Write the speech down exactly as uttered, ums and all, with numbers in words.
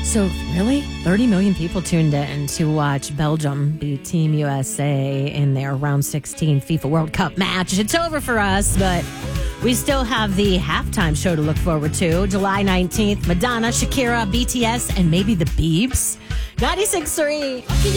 So really, thirty million people tuned in to watch Belgium beat Team U S A in their round sixteen FIFA World Cup match. It's over for us, but we still have the halftime show to look forward to. July nineteenth, Madonna, Shakira, B T S, and maybe the Biebs. ninety-six point three